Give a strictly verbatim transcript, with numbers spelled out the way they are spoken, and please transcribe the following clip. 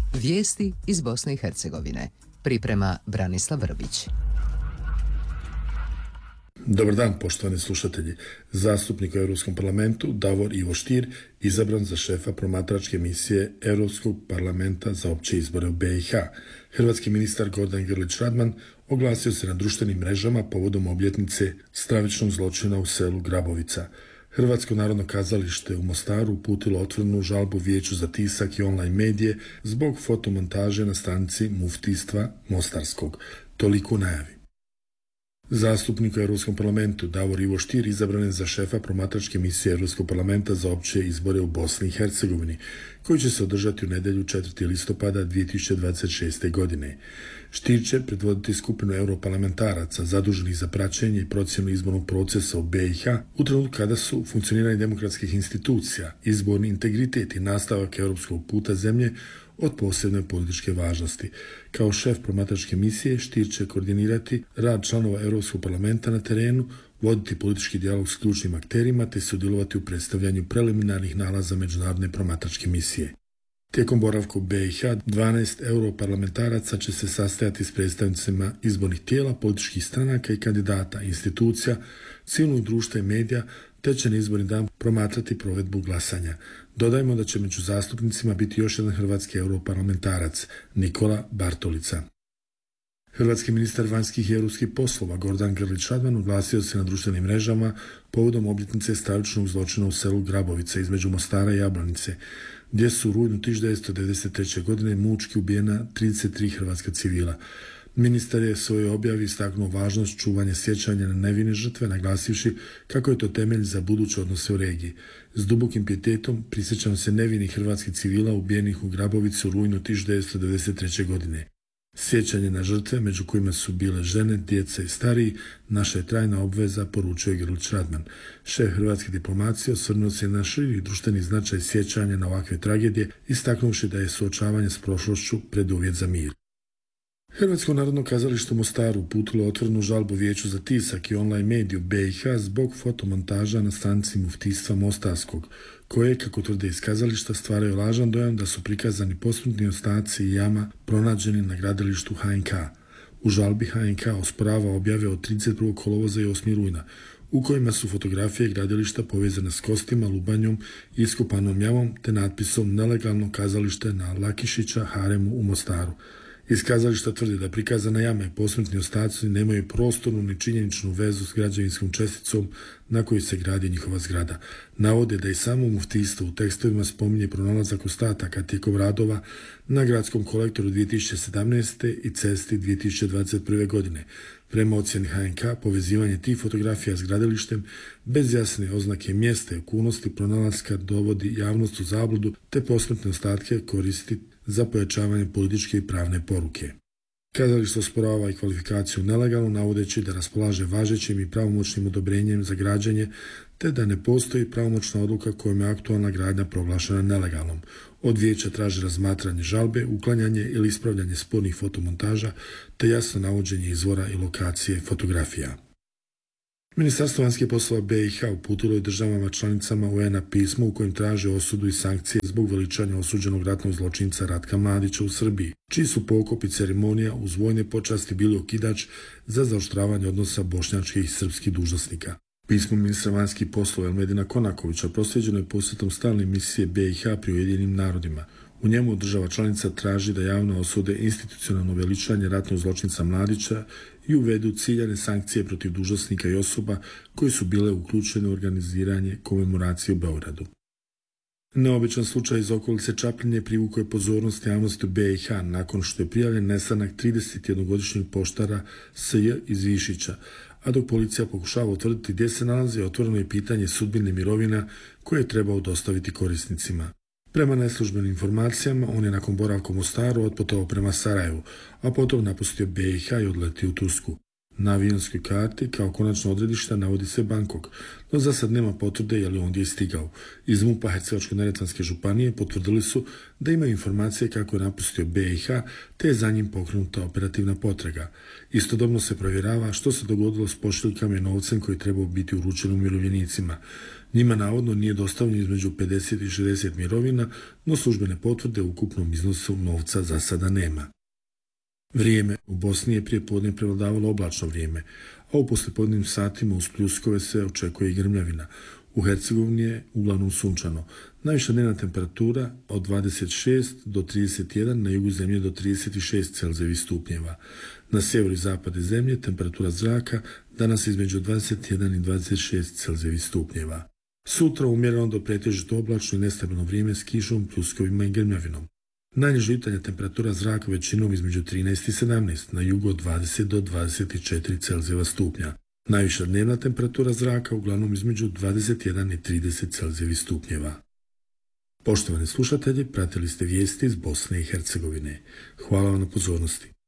Vijesti iz Bosne i Hercegovine. Priprema Branislav Vrbić. Dobar dan, poštovani slušatelji. Zastupnik u Europskom parlamentu Davor Ivo Stier izabran za šefa promatračke misije Europskog parlamenta za opće izbore u B i H. Hrvatski ministar Gordan Grlić Radman oglasio se na društvenim mrežama povodom obljetnice stravičnog zločina u selu Grabovica. Hrvatsko narodno kazalište u Mostaru uputilo otvorenu žalbu Vijeću za tisak i online medije zbog fotomontaže na stranici muftijstva Mostarskog. Toliko u najavi. Zastupnik u Europskom parlamentu Davor Ivo Stier izabran je za šefa promatračke misije Europskog parlamenta za opće izbore u Bosni i Hercegovini, koji će se održati u nedjelju četvrtog listopada dvije tisuće dvadeset šeste. godine. Stier će predvoditi skupinu europarlamentaraca zaduženih za praćenje i procjenu izbornog procesa u B i H u trenutku kada su funkcioniranje demokratskih institucija, izborni integritet i nastavak europskog puta zemlje od posebne političke važnosti. Kao šef promatračke misije, Stier će koordinirati rad članova Europskog parlamenta na terenu, voditi politički dijalog s ključnim akterima te sudjelovati u predstavljanju preliminarnih nalaza međunarodne promatračke misije. Tijekom boravka u B i H, dvanaest europarlamentaraca će se sastajati s predstavnicima izbornih tijela, političkih stranaka i kandidata, institucija, civilnog društva i medija, te će na izborni dan promatrati provedbu glasanja. Dodajmo da će među zastupnicima biti još jedan hrvatski europarlamentarac, Nikola Bartolica. Hrvatski ministar vanjskih i europskih poslova Gordan Grlić Radman oglasio se na društvenim mrežama povodom obljetnice stravičnog zločina u selu Grabovica između Mostara i Jablanice, gdje su u rujnu tisuću devetsto devedeset treće. godine mučki ubijena trideset tri hrvatska civila. Ministar je svojoj objavi istaknuo važnost čuvanja sjećanja na nevine žrtve, naglasivši kako je to temelj za buduće odnose u regiji. S dubokim pijetetom prisjećam se nevinih hrvatskih civila ubijenih u Grabovici u rujnu tisuću devetsto devedeset treće. godine. Sjećanje na žrtve, među kojima su bile žene, djeca i stariji, naša je trajna obveza, poručuje Grlić Radman. Šef hrvatske diplomacije osvrnuo se na širi društveni značaj sjećanja na ovakve tragedije, istaknuvši da je suočavanje s prošlošću preduvjet za mir. Hrvatsko narodno kazalište u Mostaru uputilo otvorenu žalbu Vijeću za tisak i online mediju B i H zbog fotomontaža na stranici muftijstva Mostarskog, koje, kako tvrde iz kazališta, stvaraju lažan dojam da su prikazani posmrtni ostaci i jama pronađeni na gradilištu H N K. U žalbi H N K osporava objave od trideset prvog kolovoza i osmog rujna, u kojima su fotografije gradilišta povezane s kostima, lubanjom i iskopanom jamom te natpisom nelegalno kazalište na Lakišića haremu u Mostaru. Iz kazališta tvrdi da prikazana jama i posmrtni ostaci nemaju prostornu ni činjeničnu vezu s građevinskom česticom na kojoj se gradi njihova zgrada. Navode da i samo muftijstvo u tekstovima spominje pronalazak ostataka tijekom radova na gradskom kolektoru dvije tisuće sedamnaeste. i cesti dvije tisuće dvadeset prve. godine. Prema ocjeni H N K, povezivanje tih fotografija s gradilištem bez jasne oznake mjesta i okolnosti pronalaska dovodi javnost u zabludu te posmrtne ostatke koristi za pojačavanje političke i pravne poruke. Kazalište osporava i kvalifikaciju nelegalno, navodeći da raspolaže važećim i pravomoćnim odobrenjem za građenje, te da ne postoji pravomoćna odluka kojom je aktualna gradnja proglašena nelegalnom. Od vijeća traži razmatranje žalbe, uklanjanje ili ispravljanje spornih fotomontaža, te jasno navođenje izvora i lokacije fotografija. Ministarstvo vanjskih poslova B i H uputilo je državama članicama U N-a pismo u kojem traže osudu i sankcije zbog veličanja osuđenog ratnog zločinca Ratka Mladića u Srbiji, čiji su pokop i ceremonija uz vojne počasti bili okidač za zaoštravanje odnosa bošnjačkih i srpskih dužnosnika. Pismo ministra vanjskih poslova Elmedina Konakovića proslijeđeno je posjetom stalne misije B i H pri Ujedinjenim narodima. U njemu država članica traži da javno osude institucionalno veličanje ratnog zločinca Mladića i uvedu ciljane sankcije protiv dužnosnika i osoba koji su bile uključene u organiziranje komemoracije u Beogradu. Neobičan slučaj iz okolice Čapljine privukao je pozornost javnosti u B i H nakon što je prijavljen nestanak tridesetjednogodišnjeg poštara S J iz Višića, a dok policija pokušava utvrditi gdje se nalazi, otvoreno je pitanje sudbine mirovina koje je trebao dostaviti korisnicima. Prema neslužbenim informacijama, on je nakon boravka u Mostaru otputovao prema Sarajevu, a potom napustio B i H i odletio u Tursku. Na avionskoj karti kao konačno odredišta navodi se Bangkok, no za sad nema potvrde je li ondje stigao. Iz MUP-a Hercegovačko-neretvanske županije potvrdili su da imaju informacije kako je napustio B i H, te je za njim pokrenuta operativna potraga. Istodobno se provjerava što se dogodilo s pošiljkama i novcem koji trebao biti uručen umirovljenicima. Njima navodno nije dostavljeno između pedeset i šezdeset mirovina, no službene potvrde u ukupnom iznosu novca za sada nema. Vrijeme u Bosni je prije podne prevladavalo oblačno vrijeme, a u poslijepodnevnim satima uz pljuskove se očekuje i grmljavina. U Hercegovini je uglavnom sunčano. Najviša dnevna temperatura od dvadeset šest do trideset jedan, na jugu zemlje do trideset šest Celzijevih stupnjeva. Na sjeveru i zapadu zemlje temperatura zraka danas između dvadeset jedan i dvadeset šest Celzijevih stupnjeva. Sutra umjereno do pretežito oblačno i nestabilno vrijeme s kišom, pljuskovima i grmljavinom. Najniža jutarnja temperatura zraka većinom između trinaest i sedamnaest, na jugu od dvadeset do dvadeset četiri Celzijeva stupnja. Najviša dnevna temperatura zraka uglavnom između dvadeset jedan i trideset Celzijevih stupnjeva. Poštovani slušatelji, pratili ste vijesti iz Bosne i Hercegovine. Hvala vam na pozornosti.